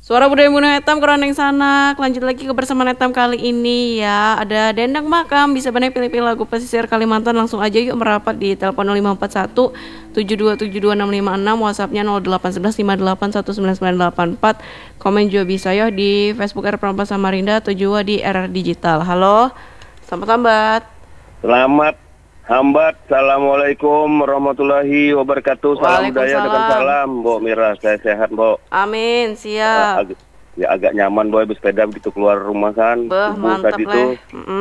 Suara budaya Gunung Etam Kerondeng Sanak. Lanjut lagi kebersamaan Etam kali ini ya. Ada Dendang Makam. Bisa benar pilih-pilih lagu pesisir Kalimantan. Langsung aja yuk merapat di telepon 0541 7272656. Whatsappnya 0811581994. Komen juga bisa ya di Facebook R Prampas Samarinda atau juga di RR Digital. Halo, selamat sambat. Selamat hambat. Assalamualaikum warahmatullahi wabarakatuh. Salam budaya dengan salam, Mbok Mira. Saya sehat, Mbok. Amin, siap. Agak nyaman, Boy, bersepeda begitu keluar rumah kan. Mantap tadi tuh.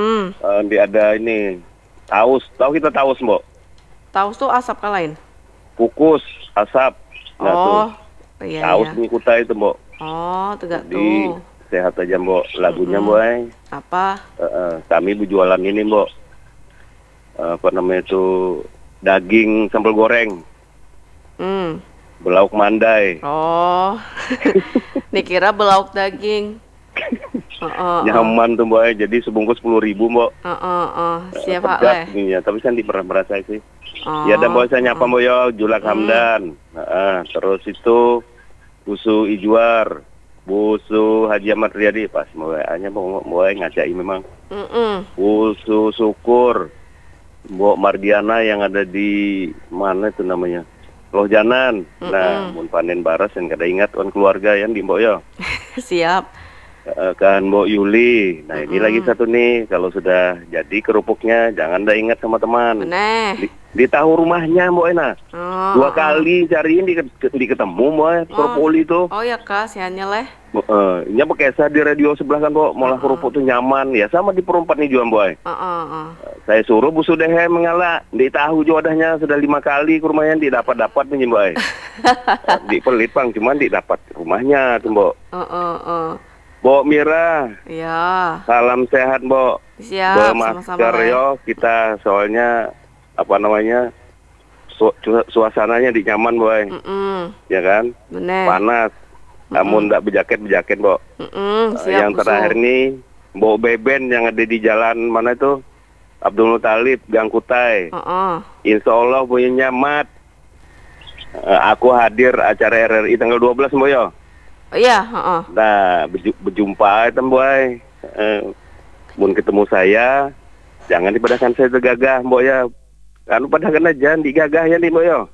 Ada ini taus. Tahu kita taus, Mbok? Taus tuh asap kalain. Kukus, asap. Oh, iya. Taus iya. Kuta itu, Mbok. Oh, tegak tuh. Sehat aja, Mbok. Lagunya, Boy. Apa? Kami berjualan ini, Mbok. Apa namanya itu, daging sambal goreng, belauk mandai. Oh, dikira belauk daging. Nyaman tuh, Boy. Jadi sebungkus 10.000, Mbok. Siap Pak. Ya, tapi saya pernah merasa sih. Ya, dan Boy, saya nyapa Mbok yo, Julak Hamdan. Terus itu Busu Ijuar, Busu Haji Ahmad Riyadi, pas Mbok-nya Boy ngajai memang. Busu Syukur, Mbok Mardiana yang ada di mana itu namanya, Loh Janan. Nah, mun panen baras yang kada ingat on keluarga yang di Mbok yo. Siap. Kan Mbok Yuli. Nah, ini lagi satu nih, kalau sudah jadi kerupuknya jangan dah ingat sama teman. Di tahu rumahnya Mbok Ena. 2 kali cariin di ketemu Mbok Propoli itu. Oh ya Kak, siannya leh. Ini pakai di radio sebelah kan, Mbok. Malah kerupuk tuh nyaman. Ya sama di perempat nih juga, Mbok. Saya suruh Busu Dehe mengalah. Di tahu jodahnya sudah 5 kali ke rumahnya didapat nih, Mbok. Di pelit Bang, cuman didapat rumahnya tuh, Mbok. Mbok Mira. Iya. Salam sehat, Mbok. Siap, masker yo kita, soalnya apa namanya? Suasananya di nyaman, Boy. Ya kan? Bener. Panas. Namun ndak berjaket, Mbok. Yang terakhir nih, Mbok Beben yang ada di jalan mana itu? Abdul Muthalib, Gang Kutai. Insya Allah punya nyamat. Aku hadir acara RRI tanggal 12, Mbok yo. Iya, Nah, berjumpa itu, Boy. Mun ketemu saya, jangan dipedahkan saya tergagah, Mbok ya. Kan padahkan aja digagah ya nih, Mbok yo.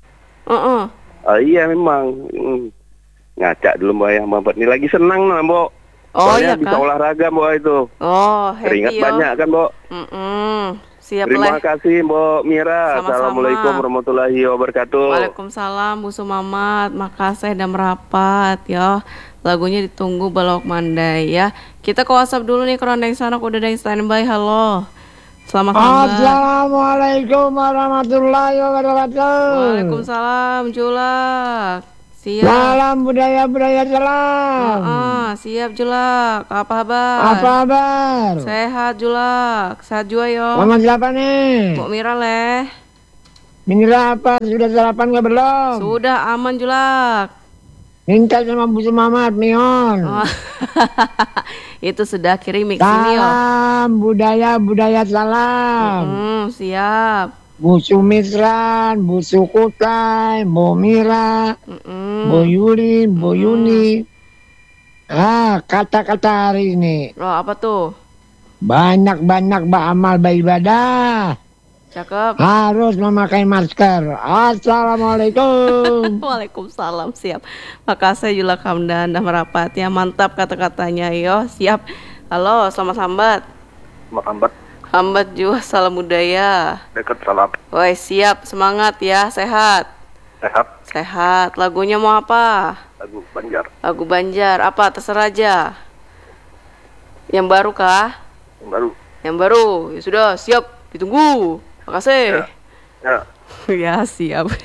Iya memang. Ngacak dulu, Mbok ya. Mbak ini lagi senang lah, Mbok. Soalnya bisa olahraga, Mbok itu. Keringat banyak kan, Mbok. Siap. Terima kasih, Mbok Mira. Sama-sama. Assalamualaikum warahmatullahi wabarakatuh. Waalaikumsalam, Busu Mamat, Makassar dan merapat ya. Lagunya ditunggu Belauk Mandai ya. Kita ke WhatsApp dulu nih, Kerondeng Sanak udah ada yang standby. Halo. Selamat malam. Assalamualaikum warahmatullahi wabarakatuh. Waalaikumsalam, Julak. Siap. Salam budaya salam. Siap Julak. Apa kabar? Sehat Julak. Sehat juga yo. Selamat siapa nih? Mbok Mira leh. Mira apa? Sudah sarapan nggak belum? Sudah aman Julak. Minta sama Busu Mamat Mion. Itu sudah kirim mix ini yo. Salam budaya salam. Siap. Busu Misran, Busu Kutai, Mbok Mira, Mbok Yuli, Mbok Yuni. Kata-kata hari ini. Apa tuh? Banyak beramal beribadah. Cakep. Harus memakai masker. Assalamualaikum. Waalaikumsalam. Siap. Makasih Julak Hamdan dah merapat ya. Mantap kata-katanya yo. Siap. Halo, selamat sambat. Selamat sambat. Hambat juga, salam budaya. Dekat salam. Woi, siap, semangat ya, sehat. Sehat. Lagunya mau apa? Lagu Banjar. Lagu Banjar, apa? Terserah aja. Yang baru kah? Yang baru. Ya sudah, siap. Ditunggu. Makasih. Ya, siap.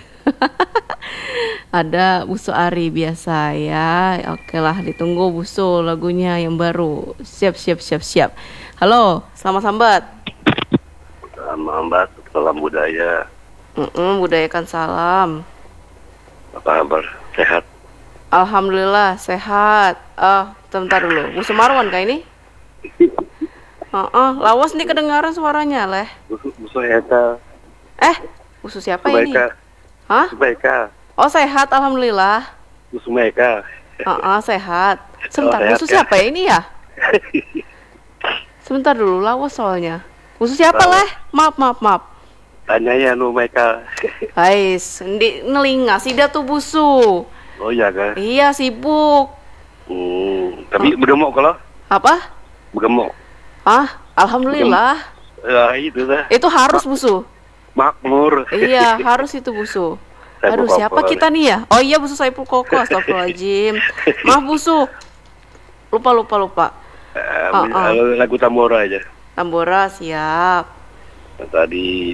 Ada Busu Ari biasa ya. Oke lah, ditunggu Busu lagunya yang baru. Siap. Halo, selamat sambat. Selamat salam budaya. Budayakan salam. Apa kabar? Sehat? Alhamdulillah sehat. Bentar dulu. Busu Marwan kah ini? Lawas nih kedengaran suaranya leh. Busu Eta. Busu siapa ini? Subaika. Oh sehat alhamdulillah. Busu Meka. Sehat. Sebentar, sehat, busu ya? siapa ya ini ya? Sebentar dulu, lawas soalnya. Busu siapa Lawas. leh? Maaf. Tanya ya nu mereka. Ais, di nelinga sih dia tuh busu. Oh iya kan? Iya, sibuk. Tapi bergemuk kalau? Apa? Bergemuk. Alhamdulillah. Ya itu dah. Itu harus busu. Makmur. Iya, harus itu busu. Saiful Aduh, siapa Koko, kita nih ya? Oh iya, busu Saiful Koko. Astagfirullahaladzim. Maaf busu. Lupa. Lagu Tambora aja. Tambora siap. Tadi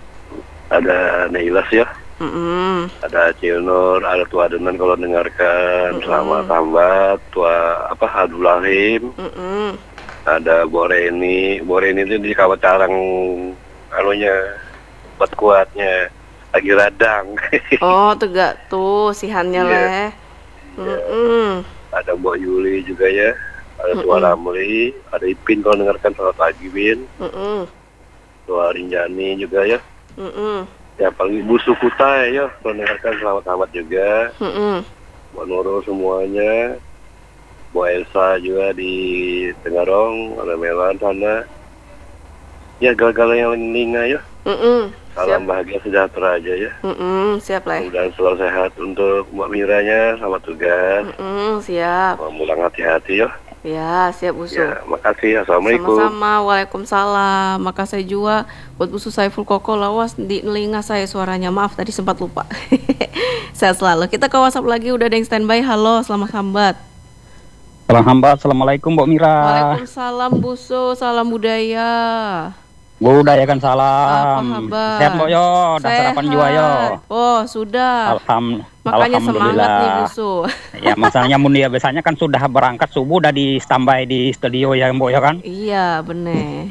ada Nailas ya. Ada Cilnur, ada Tua Denan kalau dengarkan. Selamat Hambat, Tua Abdulrahim. Ada Boreni itu di kawat carang anunya buat kuatnya lagi radang. Oh, tegak tuh sihannya leh. Ada Mbok Yuli juga ya. Ada Tua Ramli, ada Ipin kalau dengarkan selamat pagi Bin. Tua Rinjani juga ya. Ya paling Busu Kutai ya kalau dengarkan selamat selamat juga. Mbak Nurul semuanya. Bu Elsa juga di Tenggarong, ada Melan sana. Ya gal-gal yang linga ya. Salam bahagia sejahtera aja ya. Siap lah. Dan selalu sehat untuk Mbak Miranya, selamat tugas. Siap. Pulang hati-hati ya. Ya, siap busu. Ya, makasih. Assalamualaikum. Sama-sama. Waalaikumsalam. Makasih juga buat busu Saiful Koko, lawas di telinga saya suaranya. Maaf tadi sempat lupa. Sehat selalu. Kita ke WhatsApp lagi, udah ada yang standby. Halo, selamat hambat. Salam hambat. Assalamualaikum Mbak Mira. Waalaikumsalam busu. Salam budaya. Budayakan salam. Kabar? Sehat Mbak yo, dah sarapan juga yo. Oh, sudah. Makanya semangat nih busu. Ya, masalahnya Mundi biasanya kan sudah berangkat subuh udah di standby di studio ya Mbak ya kan? Iya, bener.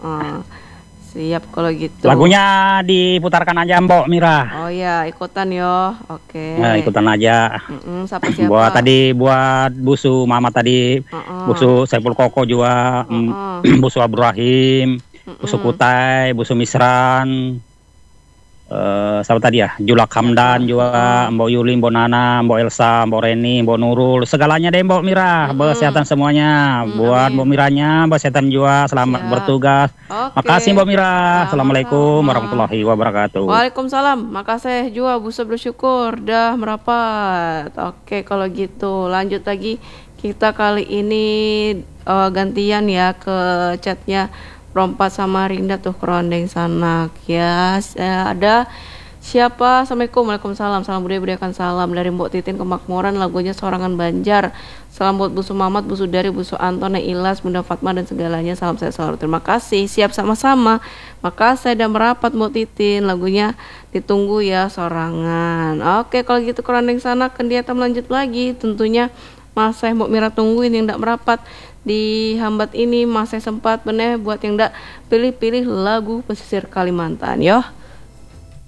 Siap kalau gitu. Lagunya diputarkan aja Mbak Mira. Oh ya, ikutan yo. Oke. Nah, ikutan aja. Siapa? Buat busu Mama tadi, busu Saiful Koko juga, busu Abdurrahim, busu Kutai, busu Misran. Siapa tadi ya? Julak Hamdan juga, Mbok Yuli, Mbok Nana, Mbok Elsa, Mbok Reni, Mbok Nurul, segalanya deh Mbok Mira, kesehatan semuanya. Buat Mbok Miranya, kesehatan juga, selamat bertugas. Makasih Mbok Mira. Assalamualaikum warahmatullahi wabarakatuh. Waalaikumsalam. Makasih juga, busa bersyukur dah merapat. Oke, kalau gitu lanjut lagi. Kita kali ini gantian ya ke chatnya Rompat sama Rinda tuh kerondeng sanak ya. Ada siapa? Assalamualaikum. Waalaikumsalam. Salam budaya-budayakan salam dari Mbok Titin Kemakmuran, lagunya Sorangan Banjar. Salam buat busu Mamat, busu dari busu Anton, Ilas, Bunda Fatma dan segalanya. Salam saya selalu. Terima kasih. Siap sama-sama. Maka saya udah merapat Mbok Titin, lagunya ditunggu ya Sorangan. Oke, kalau gitu kerondeng sanak kegiatan lanjut lagi. Tentunya masih Mbok Mira tungguin yang tidak merapat di hambat ini, masih sempat bener buat yang tidak pilih-pilih lagu pesisir Kalimantan yo.